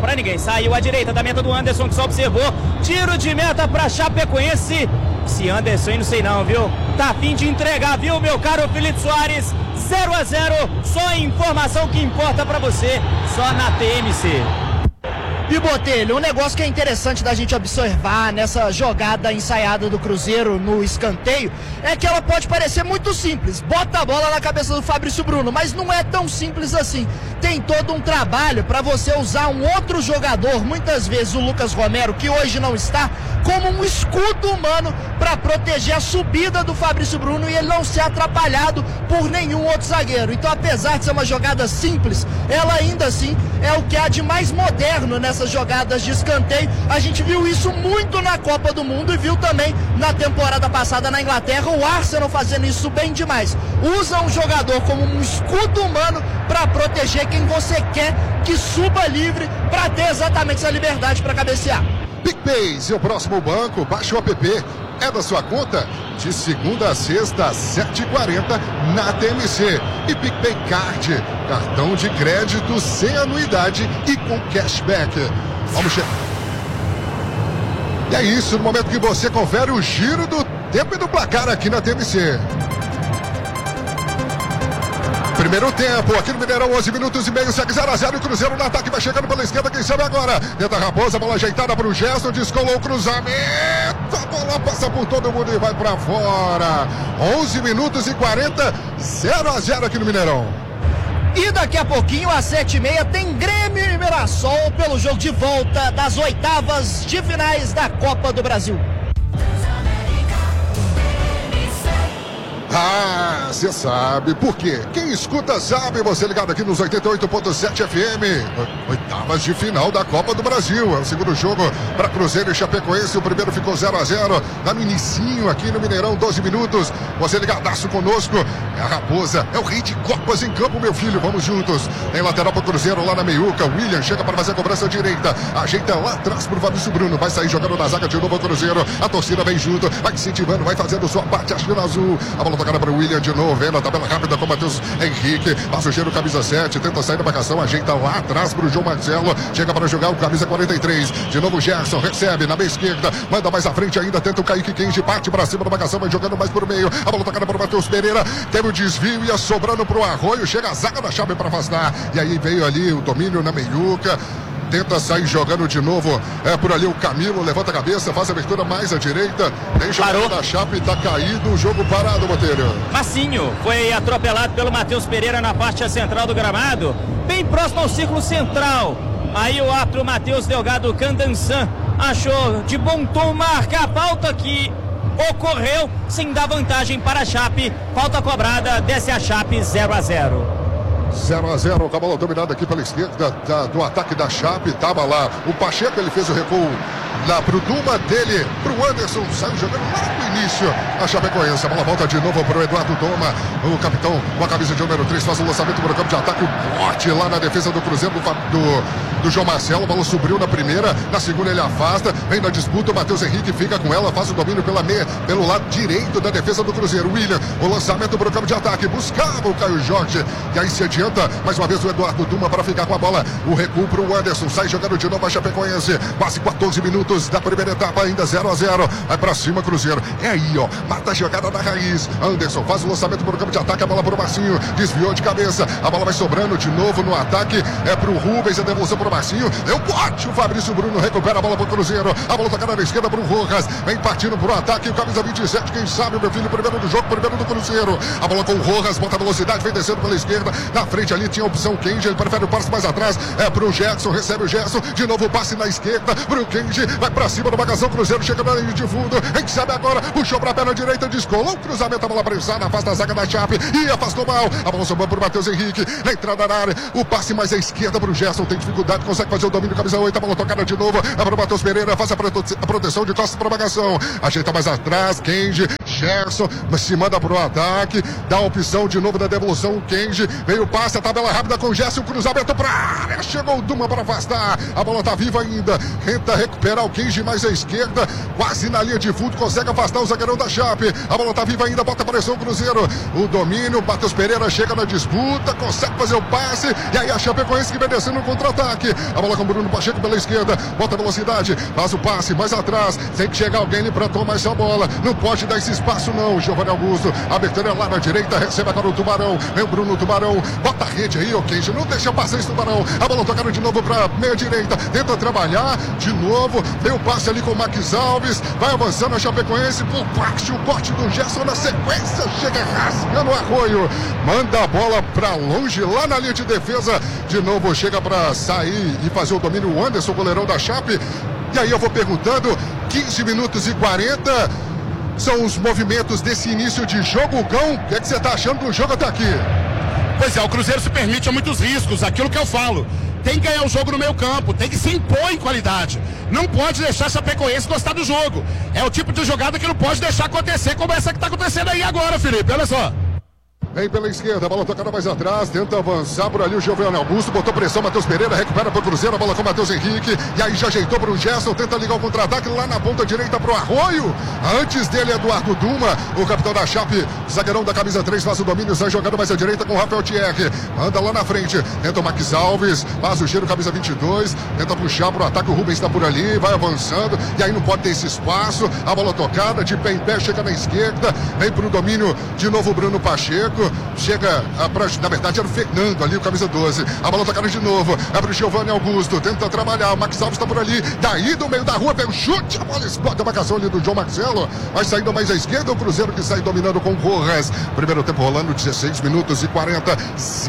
pra ninguém. Saiu à direita da meta do Anderson, que só observou. Tiro de meta pra Chapecoense. Esse Anderson aí não sei não, viu? Tá a fim de entregar, viu, meu caro Felipe Soares? 0-0, só a informação que importa pra você, só na TMC. E Botelho, um negócio que é interessante da gente observar nessa jogada ensaiada do Cruzeiro no escanteio é que ela pode parecer muito simples. Bota a bola na cabeça do Fabrício Bruno, mas não é tão simples assim. Tem todo um trabalho para você usar um outro jogador, muitas vezes o Lucas Romero, que hoje não está, como um escudo humano para proteger a subida do Fabrício Bruno e ele não ser atrapalhado por nenhum outro zagueiro. Então, apesar de ser uma jogada simples, ela ainda assim é o que há de mais moderno nessas jogadas de escanteio. A gente viu isso muito na Copa do Mundo e viu também na temporada passada na Inglaterra o Arsenal fazendo isso bem demais. Usa um jogador como um escudo humano para proteger quem você quer que suba livre para ter exatamente essa liberdade para cabecear. PicPay, seu próximo banco, baixe o app, é da sua conta, de segunda a sexta, às 7h40, na TMC. E PicPay Card, cartão de crédito sem anuidade e com cashback. Vamos chegar. E é isso, no momento que você confere o giro do tempo e do placar aqui na TMC. Primeiro tempo, aqui no Mineirão, 11 minutos e meio, segue 0-0, o Cruzeiro no ataque, vai chegando pela esquerda, quem sabe agora, tenta a Raposa, bola ajeitada para o Gerson, descolou o cruzamento, a bola passa por todo mundo e vai para fora. 11 minutos e 40, 0-0 aqui no Mineirão. E daqui a pouquinho, às 7h30, tem Grêmio e Mirassol pelo jogo de volta das oitavas de finais da Copa do Brasil. Ah, você sabe por quê? Quem escuta sabe, você ligado aqui nos 88.7 FM. Oitavas de final da Copa do Brasil. É o segundo jogo para Cruzeiro e Chapecoense. O primeiro ficou 0-0. Dá inicinho aqui no Mineirão, 12 minutos. Você ligadaço conosco. É a Raposa, é o rei de Copas em campo, meu filho. Vamos juntos. Tem lateral para o Cruzeiro lá na meiuca. William chega para fazer a cobrança direita. Ajeita lá atrás para o Fabrício Bruno. Vai sair jogando na zaga de novo o Cruzeiro. A torcida vem junto, vai incentivando, vai fazendo sua parte. A China Azul. A bola tocada para o William de novo, vendo a tabela rápida com o Matheus Henrique, passa o giro, camisa 7, tenta sair da marcação, ajeita lá atrás para o João Marcelo, chega para jogar o camisa 43, de novo o Gerson, recebe na meia esquerda, manda mais à frente ainda, tenta o Kaique Kenji, parte para cima da marcação, vai jogando mais por meio, a bola tocada para o Matheus Pereira, teve o desvio, ia sobrando para o Arroio, chega a zaga da Chape para afastar, e aí veio ali o domínio na meiuca, tenta sair jogando de novo, por ali o Camilo, levanta a cabeça, faz a abertura mais à direita, tem jogada da Chape, tá caído, o jogo parado, Botelho. Massinho foi atropelado pelo Matheus Pereira na parte central do gramado, bem próximo ao círculo central. Aí o árbitro Matheus Delgado Candançan achou de bom tom marcar a falta que ocorreu sem dar vantagem para a Chape. Falta cobrada, desce a Chape, 0-0. 0-0, com a bola dominada aqui pela esquerda do ataque da Chape, tava lá o Pacheco, ele fez o recuo lá pro Duma, dele pro Anderson, saiu jogando lá no início a Chapecoense, a bola volta de novo pro Eduardo Duma, o capitão com a camisa de número 3, faz o lançamento para o campo de ataque, o bote lá na defesa do Cruzeiro do João Marcelo, a bola subiu na primeira, na segunda ele afasta, vem na disputa, o Matheus Henrique fica com ela, faz o domínio pelo lado direito da defesa do Cruzeiro, William, o lançamento para o campo de ataque, buscava o Caio Jorge, e aí se adianta, mais uma vez o Eduardo Duma para ficar com a bola, o recuo para o Anderson, sai jogando de novo a Chapecoense, quase 14 minutos da primeira etapa, ainda 0-0, vai para cima Cruzeiro, é aí ó, mata a jogada da raiz, Anderson faz o lançamento para o campo de ataque, a bola para o Marcinho, desviou de cabeça, a bola vai sobrando de novo no ataque, é para o Rubens, a devolução para o Marcinho, deu bote, o Fabrício Bruno recupera a bola para o Cruzeiro, a bola tocada na esquerda para o Rojas, vem partindo para o ataque, o camisa 27, quem sabe meu filho, primeiro do jogo, primeiro do Cruzeiro, a bola com o Rojas, bota a velocidade, vem descendo pela esquerda, na frente ali tinha a opção Kenji, ele prefere o passe mais atrás, é para o Gerson, recebe o Gerson, de novo o passe na esquerda, para o Kenji, vai para cima da marcação, Cruzeiro chega na linha de fundo, quem sabe agora, puxou para a perna direita, descolou o cruzamento, a bola prensada, afasta a zaga da Chape e afastou mal, a bola sobrou para o Matheus Henrique, na entrada da área, o passe mais à esquerda para o Gerson, tem dificuldade, consegue fazer o domínio, camisa 8, a bola tocada de novo, é para o Matheus Pereira, faz a proteção de costas para a marcação, ajeita mais atrás, Kenji, Gerson, mas se manda pro ataque, dá a opção de novo da devolução, o Kenji, veio o passe, a tabela rápida com o Gerson, cruzamento pra área, chegou o Duma para afastar, a bola tá viva ainda, tenta recuperar o Kenji mais à esquerda, quase na linha de fundo, consegue afastar o zagueirão da Chape, a bola tá viva ainda, bota pressão o Cruzeiro, o domínio, Matheus Pereira chega na disputa, consegue fazer o passe, e aí a Chapecoense que vem descendo no contra-ataque, a bola com o Bruno Pacheco pela esquerda, bota velocidade, faz o passe mais atrás, tem que chegar alguém ali pra tomar essa bola, não pode dar esse espaço não, Giovanni Augusto, abertura lá na direita, recebe agora o Tubarão, vem o Bruno Tubarão, bota a rede aí, o Kenji, não deixa passar esse Tubarão, a bola tocada de novo pra meia direita, tenta trabalhar, de novo, vem o passe ali com o Max Alves, vai avançando a Chapecoense, por baixo, o corte do Gerson na sequência, chega rasgando o Arroio, manda a bola pra longe, lá na linha de defesa, de novo chega pra sair e fazer o domínio, o Anderson, goleirão da Chape, e aí eu vou perguntando, 15 minutos e 40, são os movimentos desse início de jogo, Gão, o que é que você tá achando do jogo até aqui? Pois é, o Cruzeiro se permite a muitos riscos, aquilo que eu falo. Tem que ganhar o jogo no meio campo, tem que se impor em qualidade. Não pode deixar a Chapecoense gostar do jogo. É o tipo de jogada que não pode deixar acontecer, como essa que está acontecendo aí agora, Felipe. Olha só. Vem pela esquerda, a bola tocada mais atrás, tenta avançar por ali o Giovanni Augusto, botou pressão, Matheus Pereira, recupera pro Cruzeiro, a bola com o Matheus Henrique, e aí já ajeitou pro Gerson, tenta ligar o contra-ataque lá na ponta direita pro Arroio, antes dele Eduardo Duma, o capitão da Chape, zagueirão da camisa 3, faz o domínio, sai jogando mais à direita com o Rafael Thierry, anda lá na frente, tenta o Max Alves, faz o giro, camisa 22, tenta puxar pro ataque, o Rubens está por ali, vai avançando, e aí não pode ter esse espaço, a bola tocada, de pé em pé, chega na esquerda, vem pro domínio, de novo o Bruno Pacheco, chega, na verdade era o Fernando ali, o camisa 12, a bola tocada de novo, é pro Giovanni Augusto, tenta trabalhar, o Max Alves está por ali, daí do meio da rua, vem o chute, a bola explode, a marcação ali do João Marcelo, vai saindo mais à esquerda, o Cruzeiro que sai dominando com o Rojas, primeiro tempo rolando, 16 minutos e 40,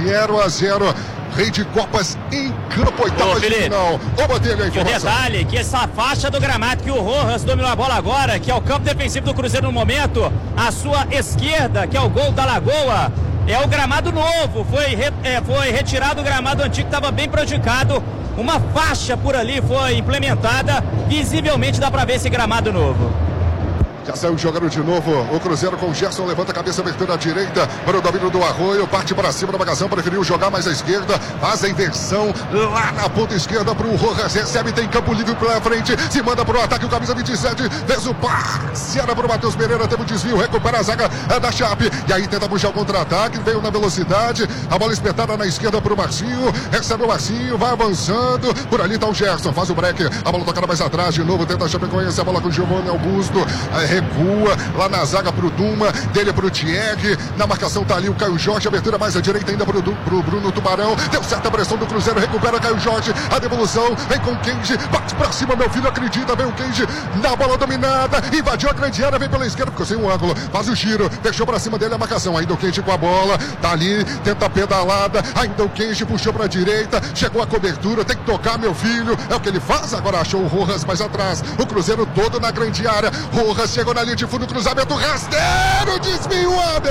0-0, Rei de Copas em campo, oitava de final. Ô, Botelho, a informação. E o detalhe, que essa faixa do gramado que o Rojas dominou a bola agora, que é o campo defensivo do Cruzeiro no momento, a sua esquerda, que é o gol da Lagoa, é o gramado novo, foi retirado o gramado antigo que estava bem prejudicado, uma faixa por ali foi implementada, visivelmente dá para ver esse gramado novo. Já saiu jogando de novo o Cruzeiro com o Gerson, levanta a cabeça, abertura à direita para o domínio do Arroio, parte para cima da marcação, preferiu jogar mais à esquerda, faz a inversão lá na ponta esquerda para o Rojas, recebe, tem campo livre pela frente, se manda para o ataque, o camisa 27, fez o passe, era para o Matheus Pereira, teve o desvio, recupera a zaga da Chape, e aí tenta puxar o contra-ataque, veio na velocidade, a bola espetada na esquerda para o Marcinho, recebe o Marcinho, vai avançando, por ali está o Gerson, faz o break, a bola tocada mais atrás, de novo tenta a Chapecoense, a bola com o Giovanni Augusto, recua lá na zaga pro Duma, dele pro Thierry, na marcação tá ali o Caio Jorge, abertura mais à direita ainda pro Bruno Tubarão, deu certa pressão do Cruzeiro, recupera Caio Jorge, a devolução, vem com o Kenji, bate pra cima, meu filho, acredita, vem o Kenji, na bola dominada, invadiu a grande área, vem pela esquerda, ficou sem um ângulo, faz o giro, fechou pra cima dele a marcação, ainda o Kenji com a bola, tá ali, tenta a pedalada, ainda o Kenji puxou pra direita, chegou a cobertura, tem que tocar, meu filho, é o que ele faz, agora achou o Rojas mais atrás, o Cruzeiro todo na grande área, Rojas chegou na linha de fundo, cruzamento rasteiro, desvio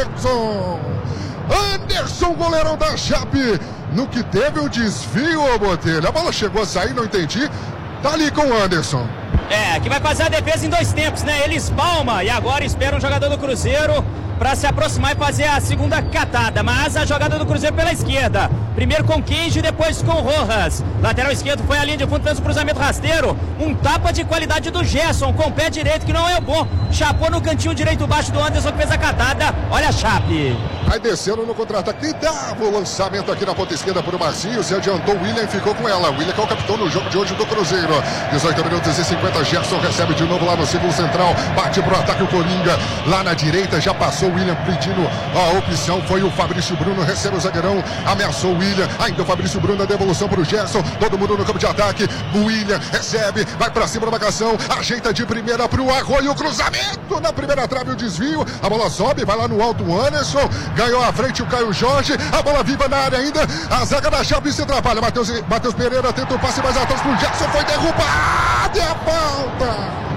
Anderson, goleirão da Chape, no que teve o desvio, Botelho, a bola chegou a sair, não entendi, tá ali com o Anderson. Que vai fazer a defesa em dois tempos, né? Ele espalma e agora espera um jogador do Cruzeiro para se aproximar e fazer a segunda catada, mas a jogada do Cruzeiro pela esquerda, primeiro com Kenji, depois com Rojas, lateral esquerdo foi a linha de fundo, fez o cruzamento rasteiro, um tapa de qualidade do Gerson, com o pé direito que não é bom, chapou no cantinho direito baixo do Anderson que fez a catada, olha a Chape. Aí descendo no contra-ataque, dava o lançamento aqui na ponta esquerda para o Marcinho, se adiantou, o William ficou com ela, o William que é o capitão no jogo de hoje do Cruzeiro, 18 minutos e 50, Gerson recebe de novo lá no círculo central, bate pro ataque o Coringa, lá na direita, já passou o William pedindo a opção, foi o Fabrício Bruno, recebe o zagueirão, ameaçou o William, ainda o Fabrício Bruno, a devolução pro Gerson, todo mundo no campo de ataque, o William recebe, vai pra cima da marcação, ajeita de primeira pro Arroio, cruzamento na primeira trave, o desvio, a bola sobe, vai lá no alto o Anderson, ganhou à frente o Caio Jorge, a bola viva na área ainda, a zaga da Chape se atrapalha, Matheus Pereira tenta o passe mais atrás pro Gerson, foi derrubado, e a falta!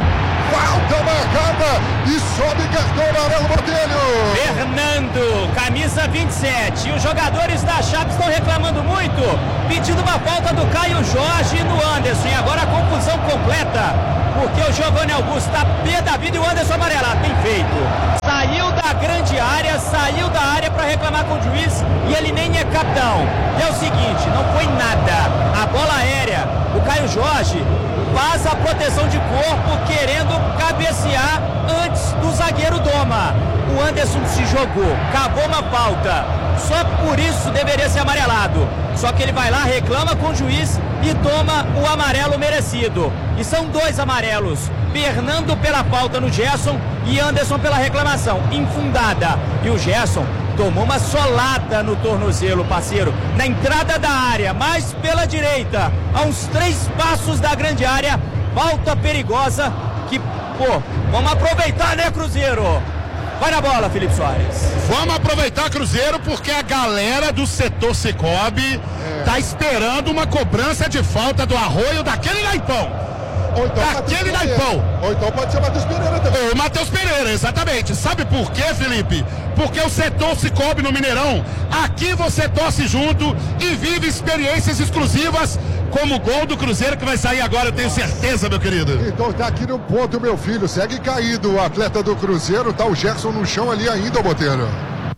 falta marcada e sobe cartão amarelo, Botelho. Fernando, camisa 27. E os jogadores da Chape estão reclamando muito, pedindo uma falta do Caio Jorge no Anderson. E agora a confusão completa, porque o Giovanni Augusto está pé da vida e o Anderson amarelado. Bem feito. Saiu da grande área, saiu da área para reclamar com o juiz e ele nem é capitão. E é o seguinte, não foi nada. A bola aérea, o Caio Jorge faz a proteção de corpo querendo cabecear antes do zagueiro Doma. O Anderson se jogou, cavou uma falta. Só por isso deveria ser amarelado. Só que ele vai lá, reclama com o juiz e toma o amarelo merecido. E são 2 amarelos. Fernando pela falta no Gerson e Anderson pela reclamação infundada. E o Gerson tomou uma solada no tornozelo, parceiro, na entrada da área, mais pela direita, a uns 3 passos da grande área. Falta perigosa que, vamos aproveitar, né, Cruzeiro? Vai na bola, Felipe Soares. Vamos aproveitar, Cruzeiro, porque a galera do setor Cicobi tá esperando uma cobrança de falta do Arroio daquele naipão. Ou então daquele naipão. Ou então pode ser o Matheus Pereira também. O Matheus Pereira, exatamente. Sabe por quê, Felipe? Porque o setor Cicobi no Mineirão, aqui você torce junto e vive experiências exclusivas, como o gol do Cruzeiro que vai sair agora, eu tenho certeza, meu querido. Então tá aqui no ponto, meu filho. Segue caído o atleta do Cruzeiro. Tá o Gerson no chão ali ainda, Botelho.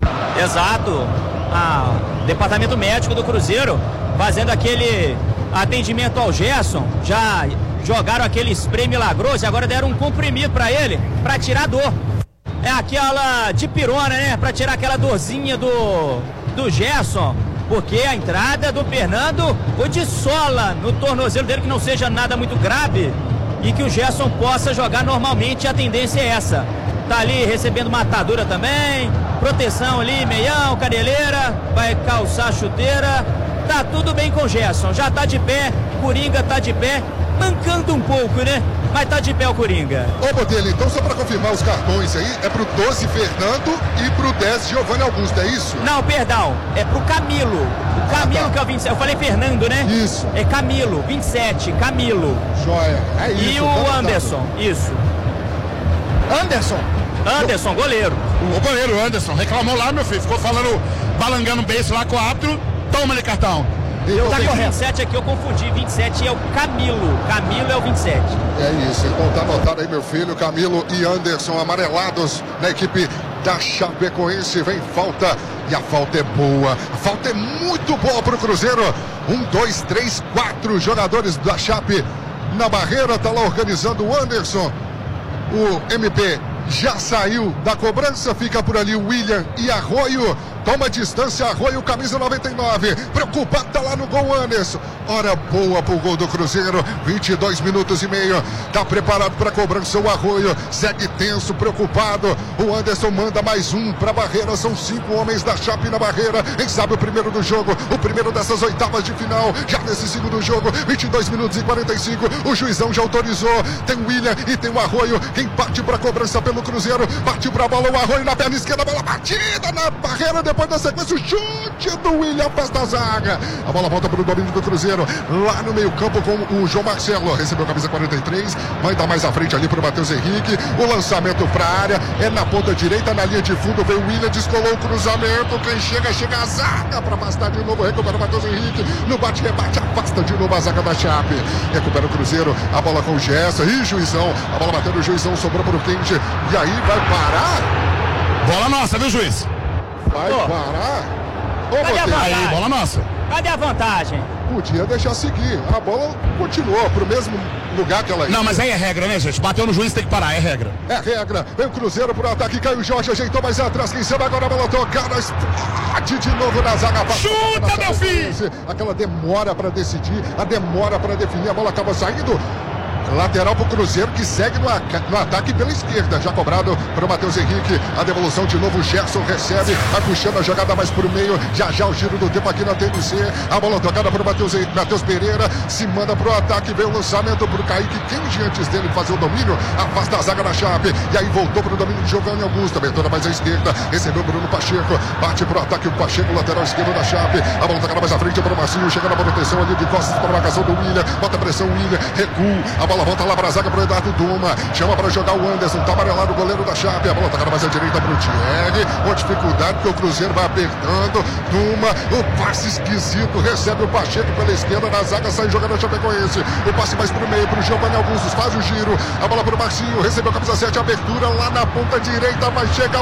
Exato. Departamento médico do Cruzeiro fazendo aquele atendimento ao Gerson. Já jogaram aquele spray milagroso e agora deram um comprimido pra ele, pra tirar a dor. É aquela dipirona, né? Pra tirar aquela dorzinha do Gerson. Porque a entrada do Fernando foi de sola no tornozelo dele, que não seja nada muito grave e que o Gerson possa jogar normalmente. A tendência é essa. Tá ali recebendo matadura também, proteção ali, meião, caneleira, vai calçar a chuteira. Tá tudo bem com o Gerson, já tá de pé, Coringa tá de pé, mancando um pouco, né? Mas tá de pé o Coringa. Ô, Botelho, então só pra confirmar os cartões aí, é pro 12 Fernando e pro 10 Giovanni Augusto, é isso? Não, perdão, é pro Camilo. O Camilo que é o 27, eu falei Fernando, né? Isso. É Camilo, 27, Camilo. Joia, é isso. E o Anderson, isso. Anderson, goleiro. O goleiro Anderson reclamou lá, meu filho, ficou falando, balangando beijo lá com o árbitro, toma-lhe cartão. Tá com 27 aqui, eu confundi, 27 é o Camilo é o 27. É isso, então tá anotado aí, meu filho, Camilo e Anderson amarelados na equipe da Chapecoense. Vem falta e a falta é boa, a falta é muito boa pro Cruzeiro. 1, 2, 3, 4 jogadores da Chape na barreira, tá lá organizando o Anderson. O MP já saiu da cobrança, fica por ali o William e Arroio. Toma distância, Arroio, camisa 99. Preocupado, tá lá no gol, Anderson. Hora boa pro gol do Cruzeiro. 22 minutos e meio. Tá preparado pra cobrança o Arroio. Segue tenso, preocupado. O Anderson manda mais um pra barreira. São 5 homens da Chape na barreira. Quem sabe o primeiro do jogo. O primeiro dessas oitavas de final. Já nesse segundo jogo. 22 minutos e 45. O juizão já autorizou. Tem o William e tem o Arroio. Quem parte pra cobrança pelo Cruzeiro. Partiu pra bola o Arroio na perna esquerda. Bola batida na barreira. Depois da sequência, o chute do William afasta a zaga. A bola volta para o domínio do Cruzeiro. Lá no meio campo com o João Marcelo. Recebeu a camisa 43. Manda mais à frente ali para o Matheus Henrique. O lançamento para a área. É na ponta direita, na linha de fundo. Veio o William, descolou o cruzamento. Quem chega a zaga para afastar de novo. Recupera o Matheus Henrique. No bate-rebate, afasta de novo a zaga da Chape. Recupera o Cruzeiro. A bola com o Gerson. E juizão. A bola batendo o juizão. Sobrou para o Quente. E aí vai parar. Bola nossa, viu, juiz? Vai parar? Cadê a vantagem? Aí, bola nossa. Cadê a vantagem? Podia deixar seguir. A bola continuou pro mesmo lugar que ela ia. Não, mas aí é regra, né, gente? Bateu no juiz, tem que parar, é regra. É regra. Vem o Cruzeiro pro ataque. Caiu o Jorge, ajeitou mais atrás. Quem sabe agora a bola tocada. Explode de novo na zaga. Chuta, meu filho! Aquela demora pra decidir, a demora pra definir. A bola acaba saindo. Lateral pro Cruzeiro, que segue no ataque pela esquerda. Já cobrado para o Matheus Henrique. A devolução de novo. O Gerson recebe. Vai puxando a jogada mais pro meio. Já o giro do tempo aqui na TMC. A bola tocada para o Matheus Pereira. Se manda pro ataque. Vem o lançamento pro Kaique. Quem antes dele fazer o domínio? Afasta a zaga da Chape. E aí voltou pro domínio de Giovanni Augusto. Abertura mais à esquerda. Recebeu o Bruno Pacheco. Bate pro ataque o Pacheco. Lateral esquerdo da Chape. A bola tocada mais à frente para o Marcinho. Chega na proteção ali de costas para a marcação do William. Bota pressão, William. Recua. A bola bola volta lá para a zaga pro Eduardo Duma. Chama para jogar o Anderson. Tá amarelado o goleiro da Chape. A bola toca mais à direita pro Thierry. Com dificuldade, porque o Cruzeiro vai apertando. Duma, o passe esquisito. Recebe o Pacheco pela esquerda na zaga. Sai jogando a Chapecoense. O passe mais pro meio pro Giovanni Augustus. Faz o giro. A bola pro Marcinho. Recebeu a camisa 7. Abertura lá na ponta direita. Vai chegar